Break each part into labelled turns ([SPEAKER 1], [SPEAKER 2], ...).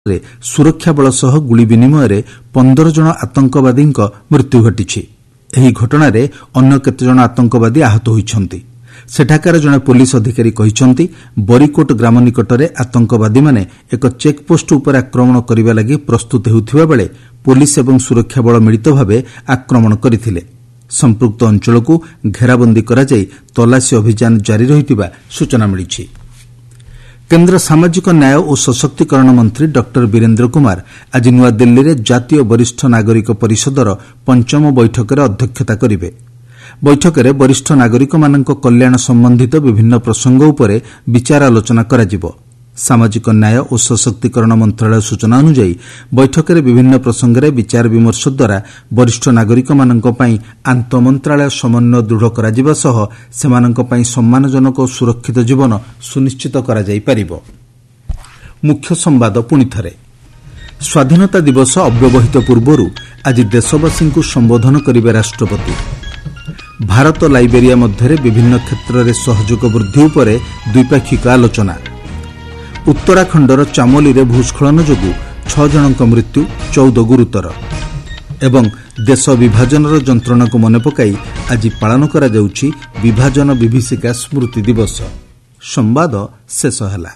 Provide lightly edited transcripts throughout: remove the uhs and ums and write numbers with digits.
[SPEAKER 1] ସୁରକ୍ଷା ବଳ ସହ ଗୁଳି ବିନିମୟରେ 15 ଜଣ ଆତଙ୍କବାଦୀଙ୍କ ମୃତ୍ୟୁ ଘଟିଛି। ଏହି ଘଟଣାରେ ଅନ୍ୟ କେତେଜଣ ଆତଙ୍କବାଦୀ ଆହତ ହୋଇଛନ୍ତି। ସେଠାକାର ଜଣେ ପୁଲିସ୍ ଅଧିକାରୀ କହିଛନ୍ତି, ବରିକୋଟ ଗ୍ରାମ ନିକଟରେ ଆତଙ୍କବାଦୀମାନେ ଏକ ଚେକ୍ପୋଷ୍ଟ ଉପରେ ଆକ୍ରମଣ କରିବା ଲାଗି ପ୍ରସ୍ତୁତ ହେଉଥିବା ବେଳେ ପୁଲିସ୍ ଏବଂ ସୁରକ୍ଷା ବଳ ମିଳିତ ଭାବେ ଆକ୍ରମଣ କରିଥିଲେ। ସମ୍ପୃକ୍ତ ଅଞ୍ଚଳକୁ ଘେରାବନ୍ଦୀ କରାଯାଇ ତଲାସୀ ଅଭିଯାନ ଜାରି ରହିଥିବା ସୂଚନା ମିଳିଛି। କେନ୍ଦ୍ର ସାମାଜିକ ନ୍ୟାୟ ଓ ସଶକ୍ତିକରଣ ମନ୍ତ୍ରୀ ଡକ୍ଟର ବୀରେନ୍ଦ୍ର କୁମାର ଆଜି ନୂଆଦିଲ୍ଲୀରେ ଜାତୀୟ ବରିଷ୍ଠ ନାଗରିକ ପରିଷଦର 5ମ ବୈଠକରେ ଅଧ୍ୟକ୍ଷତା କରିବେ। ବୈଠକରେ ବରିଷ୍ଠ ନାଗରିକମାନଙ୍କ କଲ୍ୟାଣ ସମ୍ବନ୍ଧିତ ବିଭିନ୍ନ ପ୍ରସଙ୍ଗ ଉପରେ ବିଚାର ଆଲୋଚନା କରାଯିବ। ସାମାଜିକ ନ୍ୟାୟ ଓ ସଶକ୍ତିକରଣ ମନ୍ତ୍ରଣାଳୟ ସୂଚନା ଅନୁଯାୟୀ ବୈଠକରେ ବିଭିନ୍ନ ପ୍ରସଙ୍ଗରେ ବିଚାର ବିମର୍ଶ ଦ୍ୱାରା ବରିଷ୍ଠ ନାଗରିକମାନଙ୍କ ପାଇଁ ଆନ୍ତଃମନ୍ତ୍ରଣାଳୟ ସମନ୍ୱୟ ଦୃଢ଼ କରାଯିବା ସହ ସେମାନଙ୍କ ପାଇଁ ସମ୍ମାନଜନକ ଓ ସୁରକ୍ଷିତ ଜୀବନ ସୁନିଶ୍ଚିତ କରାଯାଇପାରିବ। ମୁଖ୍ୟ ସମ୍ବାଦ ପୁଣିଥରେ। ସ୍ୱାଧୀନତା ଦିବସ ଅବ୍ୟବହିତ ପୂର୍ବରୁ ଆଜି ଦେଶବାସୀଙ୍କୁ ସମ୍ବୋଧନ କରିବେ ରାଷ୍ଟ୍ରପତି। ଭାରତ ଲାଇବେରିଆ ମଧ୍ୟରେ ବିଭିନ୍ନ କ୍ଷେତ୍ରରେ ସହଯୋଗ ବୃଦ୍ଧି ଉପରେ ଦ୍ୱିପାକ୍ଷିକ ଆଲୋଚନା। ଉତ୍ତରାଖଣ୍ଡର ଚାମୋଲିରେ ଭୂସ୍ଖଳନ ଯୋଗୁଁ 6 ଜଣଙ୍କ ମୃତ୍ୟୁ, 14 ଗୁରୁତର। ଏବଂ ଦେଶ ବିଭାଜନର ଯନ୍ତ୍ରଣାକୁ ମନେ ପକାଇ ଆଜି ପାଳନ କରାଯାଉଛି ବିଭାଜନ ବିଭୀଷିକା ସ୍ମୃତି ଦିବସ। ସମ୍ବାଦ ଶେଷ ହେଲା।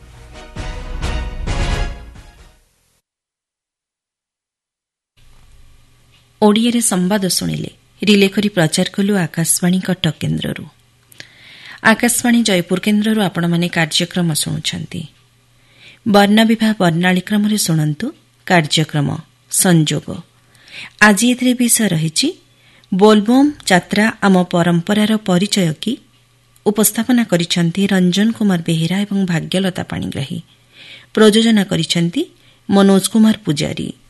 [SPEAKER 2] ଓଡ଼ିଆରେ ସମ୍ବାଦ ଶୁଣିଲେ। ରିଲେ କରି ପ୍ରଚାର କଲୁ ଆକାଶବାଣୀ କଟକ କେନ୍ଦ୍ରରୁ। ଆକାଶବାଣୀ ଜୟପୁର କେନ୍ଦ୍ରରୁ ଆପଣମାନେ କାର୍ଯ୍ୟକ୍ରମ ଶୁଣୁଛନ୍ତି। ବର୍ଣ୍ଣବିବାହ ବର୍ଣ୍ଣାଳୀ କ୍ରମରେ ଶୁଣନ୍ତୁ କାର୍ଯ୍ୟକ୍ରମ ସଂଯୋଗ। ଆଜି ଏଥିରେ ବିଷୟ ରହିଛି ବୋଲବୋମ୍ ଯାତ୍ରା ଆମ ପରମ୍ପରାର ପରିଚୟ କି? ଉପସ୍ଥାପନା କରିଛନ୍ତି ରଞ୍ଜନ କୁମାର ବେହେରା ଏବଂ ଭାଗ୍ୟଲତା ପାଣିଗ୍ରାହୀ। ପ୍ରଯୋଜନା କରିଛନ୍ତି ମନୋଜ କୁମାର ପୂଜାରୀ।